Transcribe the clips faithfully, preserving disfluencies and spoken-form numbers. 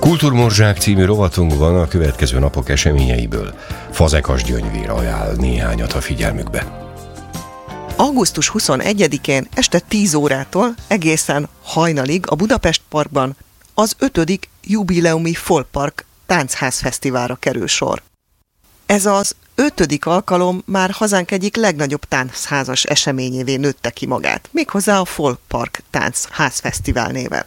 Kultúrmorzsák című rovatunkban a következő napok eseményeiből Fazekas Gyöngyvér ajánl néhányat a figyelmükbe. augusztus huszonegyedikén este tíz órától egészen hajnalig a Budapest Parkban az ötödik jubileumi Folkpark Táncházfesztiválra kerül sor. Ez az ötödik alkalom már hazánk egyik legnagyobb táncházas eseményévé nőtte ki magát, méghozzá a Folkpark Táncházfesztivál néven.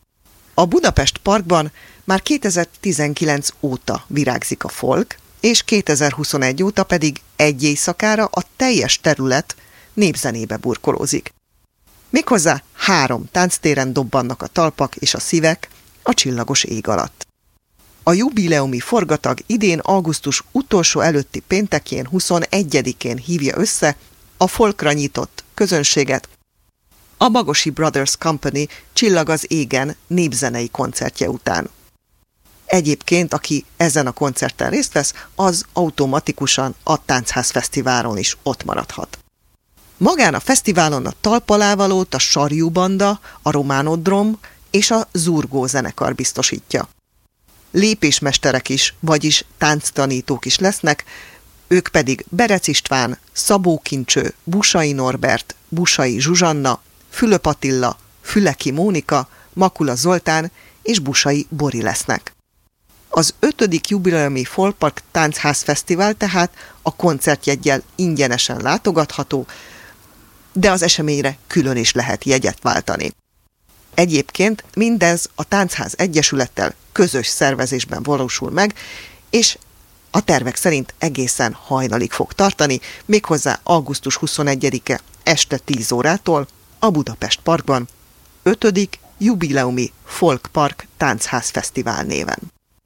A Budapest Parkban már kétezer-tizenkilenc óta virágzik a folk, és kétezer-huszonegy óta pedig egy éjszakára a teljes terület népzenébe burkolózik. Méghozzá három tánctéren dobbannak a talpak és a szívek a csillagos ég alatt. A jubileumi forgatag idén augusztus utolsó előtti péntekén, huszonegyedikén hívja össze a folkra nyitott közönséget a Bagosi Brothers Company Csillag az égen népzenei koncertje után. Egyébként, aki ezen a koncerten részt vesz, az automatikusan a Táncházfesztiválon is ott maradhat. Magán a fesztiválon a talpalávalót a Sarjú Banda, a Románodrom és a Zurgó zenekar biztosítja. Lépésmesterek is, vagyis tánctanítók is lesznek, ők pedig Berec István, Szabó Kincső, Busai Norbert, Busai Zsuzsanna, Fülöp Attila, Füleki Mónika, Makula Zoltán és Busai Bori lesznek. Az ötödik jubileumi Folkpark Táncházfesztivál tehát a koncertjeggyel ingyenesen látogatható, de az eseményre külön is lehet jegyet váltani. Egyébként mindez a Táncház Egyesülettel közös szervezésben valósul meg, és a tervek szerint egészen hajnalig fog tartani, méghozzá augusztus huszonegyedike este tíz órától a Budapest Parkban, ötödik jubileumi Folkpark Táncházfesztivál néven.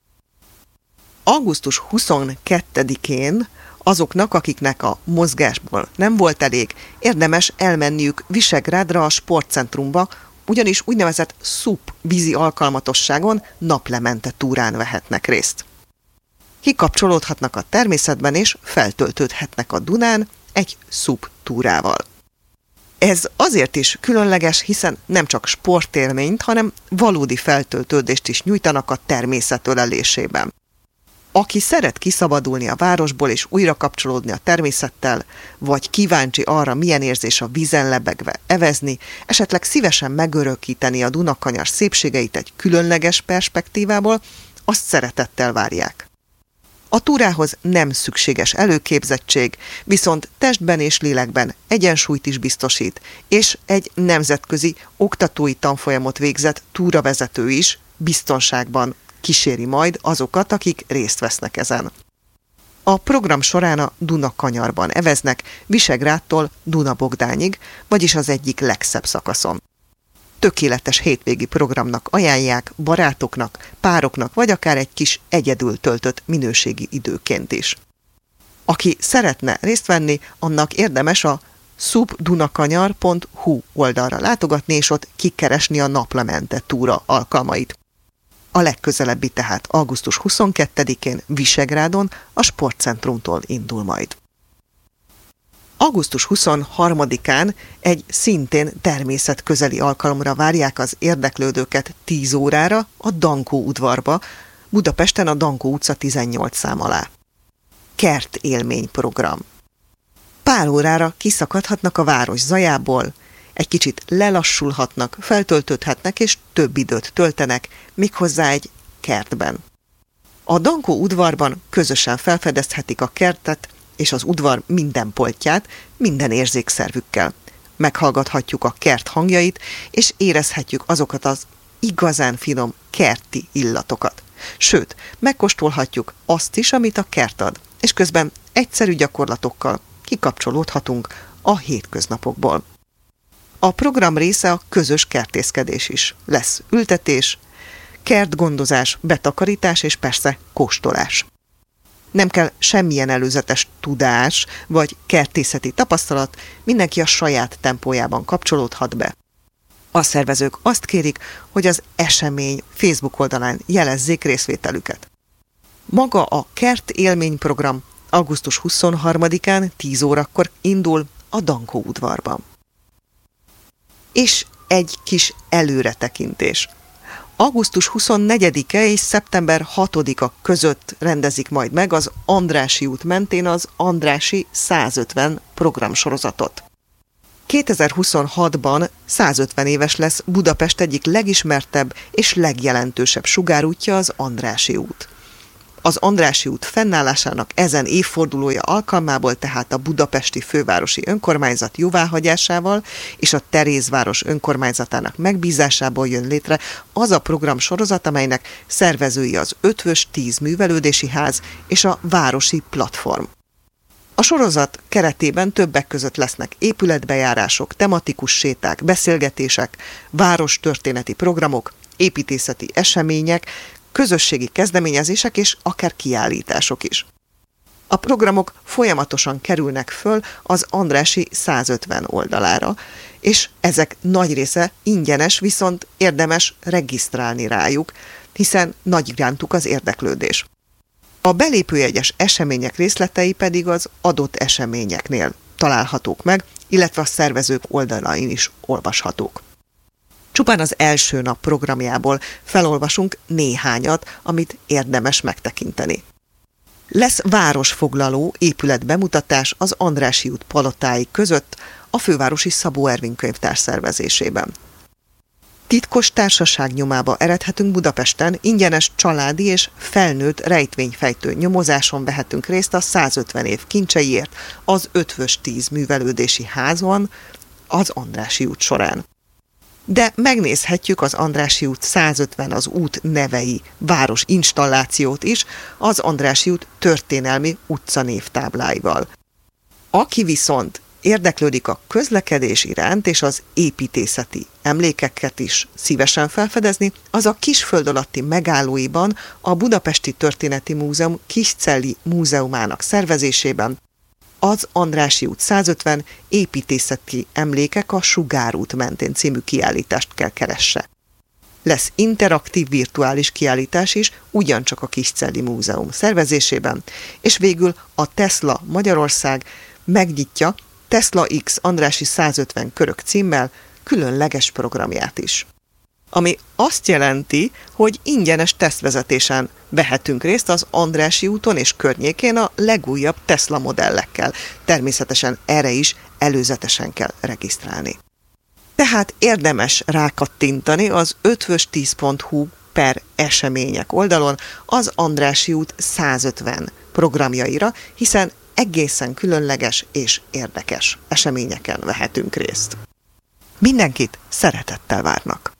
augusztus huszonkettedikén azoknak, akiknek a mozgásból nem volt elég, érdemes elmenniük Visegrádra, a sportcentrumba, ugyanis úgynevezett SUP vízi alkalmatosságon naplemente túrán vehetnek részt. Kikapcsolódhatnak a természetben és feltöltődhetnek a Dunán egy SUP túrával. Ez azért is különleges, hiszen nem csak sportélményt, hanem valódi feltöltődést is nyújtanak a természet ölelésében. Aki szeret kiszabadulni a városból és újra kapcsolódni a természettel, vagy kíváncsi arra, milyen érzés a vízen lebegve evezni, esetleg szívesen megörökíteni a Dunakanyar szépségeit egy különleges perspektívából, azt szeretettel várják. A túrához nem szükséges előképzettség, viszont testben és lélekben egyensúlyt is biztosít, és egy nemzetközi oktatói tanfolyamot végzett túravezető is biztonságban kíséri majd azokat, akik részt vesznek ezen. A program során a Dunakanyarban eveznek Visegrádtól Duna-Bogdányig, vagyis az egyik legszebb szakaszon. Tökéletes hétvégi programnak ajánlják barátoknak, pároknak, vagy akár egy kis egyedül töltött minőségi időként is. Aki szeretne részt venni, annak érdemes a subdunakanyar pont hu oldalra látogatni, és ott kikeresni a naplemente túra alkalmait. A legközelebbi tehát augusztus huszonkettedikén Visegrádon a sportcentrumtól indul majd. augusztus huszonharmadikán egy szintén természetközeli alkalomra várják az érdeklődőket tíz órára a Dankó udvarba, Budapesten a Dankó utca tizennyolc szám alá. Kert élményprogram. Pár órára kiszakadhatnak a város zajából, egy kicsit lelassulhatnak, feltöltődhetnek és több időt töltenek, méghozzá egy kertben. A Dankó udvarban közösen felfedezhetik a kertet és az udvar minden poltját, minden érzékszervükkel. Meghallgathatjuk a kert hangjait, és érezhetjük azokat az igazán finom kerti illatokat. Sőt, megkóstolhatjuk azt is, amit a kert ad, és közben egyszerű gyakorlatokkal kikapcsolódhatunk a hétköznapokból. A program része a közös kertészkedés is. Lesz ültetés, kertgondozás, betakarítás és persze kóstolás. Nem kell semmilyen előzetes tudás vagy kertészeti tapasztalat, mindenki a saját tempójában kapcsolódhat be. A szervezők azt kérik, hogy az esemény Facebook oldalán jelezzék részvételüket. Maga a Kert élményprogram augusztus huszonharmadikán tíz órakor indul a Dankó udvarban. És egy kis előretekintés. augusztus huszonnegyedike és szeptember hatodika között rendezik majd meg az Andrássy út mentén az Andrássy százötven programsorozatot. kétezer-huszonhatban százötven éves lesz Budapest egyik legismertebb és legjelentősebb sugárútja, az Andrássy út. Az Andrássy út fennállásának ezen évfordulója alkalmából tehát a Budapesti Fővárosi Önkormányzat jóváhagyásával és a Terézváros önkormányzatának megbízásából jön létre az a programsorozat, amelynek szervezői az Eötvös tíz művelődési ház és a Városi Platform. A sorozat keretében többek között lesznek épületbejárások, tematikus séták, beszélgetések, várostörténeti programok, építészeti események, közösségi kezdeményezések és akár kiállítások is. A programok folyamatosan kerülnek föl az Andrássy százötven oldalára, és ezek nagy része ingyenes, viszont érdemes regisztrálni rájuk, hiszen nagy irántuk az érdeklődés. A belépőjegyes események részletei pedig az adott eseményeknél találhatók meg, illetve a szervezők oldalain is olvashatók. Csupán az első nap programjából felolvasunk néhányat, amit érdemes megtekinteni. Lesz városfoglaló épületbemutatás az Andrássy út palotái között a Fővárosi Szabó Ervin könyvtár szervezésében. Titkos társaság nyomába eredhetünk Budapesten, ingyenes családi és felnőtt rejtvényfejtő nyomozáson vehetünk részt a százötven év kincseiért az Eötvös tíz művelődési házon az Andrássy út során. De megnézhetjük az Andrássy út százötven az út nevei város installációt is az Andrássy út történelmi utcanévtábláival. Aki viszont érdeklődik a közlekedés iránt és az építészeti emlékeket is szívesen felfedezni, az a Kisföld alatti megállóiban a Budapesti Történeti Múzeum Kiscelli Múzeumának szervezésében az Andrássy út százötven építészeti emlékek a Sugárút mentén című kiállítást kell keresse. Lesz interaktív virtuális kiállítás is, ugyancsak a Kiscelli Múzeum szervezésében, és végül a Tesla Magyarország megnyitja Tesla X Andrássy százötven körök címmel különleges programját is. Ami azt jelenti, hogy ingyenes tesztvezetésen vehetünk részt az Andrássy úton és környékén a legújabb Tesla modellekkel. Természetesen erre is előzetesen kell regisztrálni. Tehát érdemes rákattintani az eötvös tíz pont hu per események oldalon az Andrássy út százötven programjaira, hiszen egészen különleges és érdekes eseményeken vehetünk részt. Mindenkit szeretettel várnak!